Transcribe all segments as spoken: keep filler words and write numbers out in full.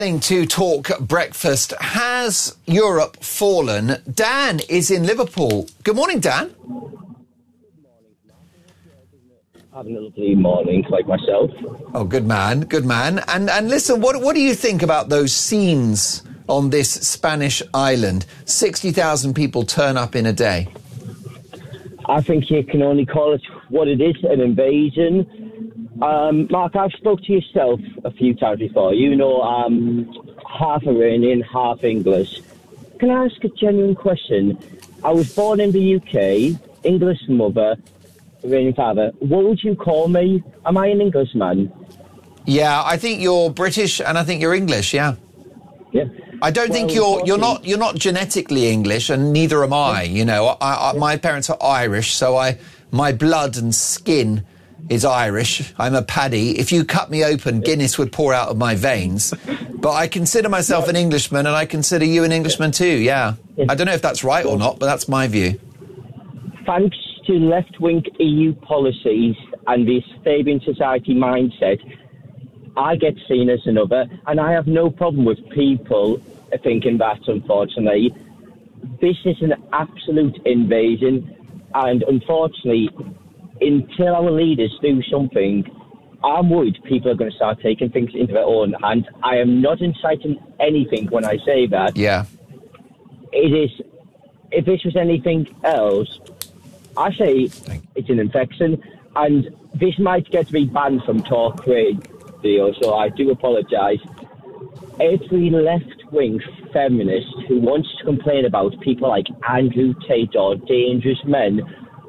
To Talk Breakfast. Has Europe fallen? Dan is in Liverpool. Good morning, Dan. Having a lovely morning, like myself. Oh, good man, good man. And and listen, what what do you think about those scenes on this Spanish island? sixty thousand people turn up in a day. I think you can only call it what it is, an invasion. Um, Mark, I've spoke to yourself a few times before. You know I'm half Iranian, half English. Can I ask a genuine question? I was born in the U K, English mother, Iranian father. What would you call me? Am I an Englishman? Yeah, I think you're British and I think you're English, yeah. Yeah. I don't well, think you're you're not you're not genetically English, and neither am I. You know, I, I, my parents are Irish, so I my blood and skin is Irish. I'm a Paddy. If you cut me open, Guinness would pour out of my veins. But I consider myself an Englishman, and I consider you an Englishman too, yeah. I don't know if that's right or not, but that's my view. Thanks to left-wing E U policies and this Fabian society mindset, I get seen as another, and I have no problem with people thinking that, unfortunately. This is an absolute invasion, and unfortunately, until our leaders do something, I'm worried people are going to start taking things into their own hands. I am not inciting anything when I say that. Yeah. It is, if this was anything else, I say it's an infection, and this might get me banned from talk radio, so I do apologise. Every left-wing feminist who wants to complain about people like Andrew Tate or dangerous men,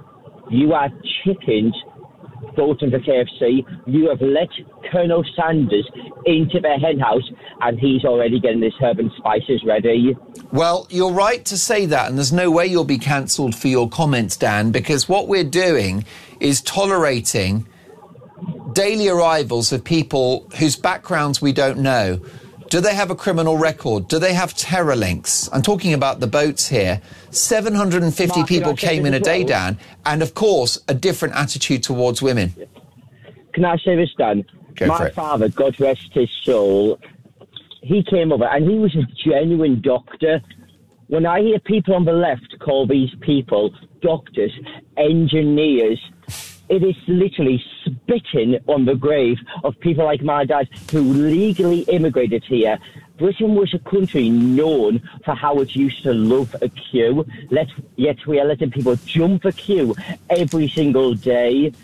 you are chickens voting for K F C. You have let Colonel Sanders into the hen house, and he's already getting his herb and spices ready. Well, you're right to say that, and there's no way you'll be cancelled for your comments, Dan, because what we're doing is tolerating daily arrivals of people whose backgrounds we don't know. Do they have a criminal record? Do they have terror links? I'm talking about the boats here. seven hundred fifty Mark, people came in a day, well? Dan, and of course, a different attitude towards women. Can I say this, Dan? Go My for it. father, God rest his soul, he came over and he was a genuine doctor. When I hear people on the left call these people doctors, engineers, it is literally spitting on the grave of people like my dad who legally immigrated here. Britain was a country known for how it used to love a queue, Let, yet we are letting people jump a queue every single day.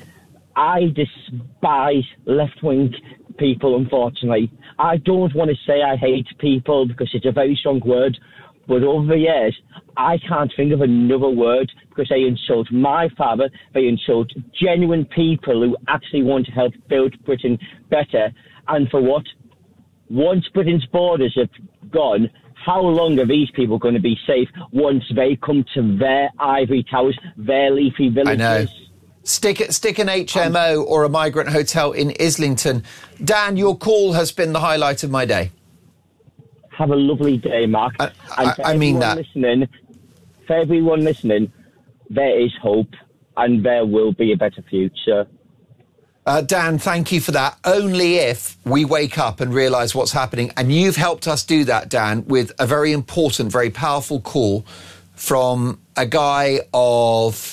I despise left-wing people, unfortunately. I don't want to say I hate people because it's a very strong word, but over the years, I can't think of another word because they insult my father, they insult genuine people who actually want to help build Britain better. And for what? Once Britain's borders have gone, how long are these people going to be safe once they come to their ivory towers, their leafy villages? I know. Stick, stick an H M O or a migrant hotel in Islington. Dan, your call has been the highlight of my day. Have a lovely day, Mark. I, and I, for I mean that. Listening, for everyone listening, there is hope and there will be a better future. Uh, Dan, thank you for that. Only if we wake up and realise what's happening. And you've helped us do that, Dan, with a very important, very powerful call from a guy of,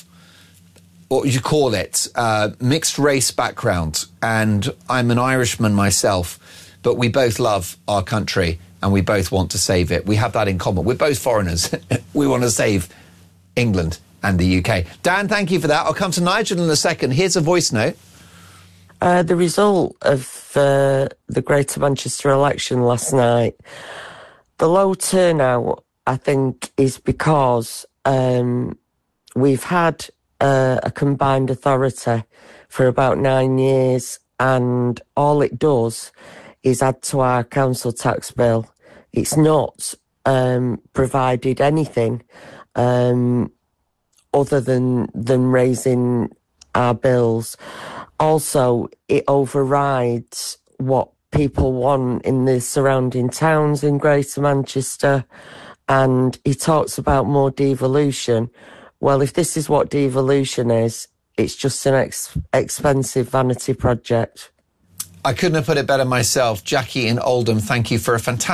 what would you call it, uh, mixed race background. And I'm an Irishman myself, but we both love our country and we both want to save it. We have that in common. We're both foreigners. We want to save England and the U K. Dan, thank you for that. I'll come to Nigel in a second. Here's a voice note. Uh, the result of uh, the Greater Manchester election last night, the low turnout, I think, is because um, we've had uh, a combined authority for about nine years and all it does is add to our council tax bill. It's not um, provided anything um, other than than raising our bills. Also, it overrides what people want in the surrounding towns in Greater Manchester, and he talks about more devolution. Well, if this is what devolution is, it's just an ex- expensive vanity project. I couldn't have put it better myself. Jackie in Oldham, thank you for a fantastic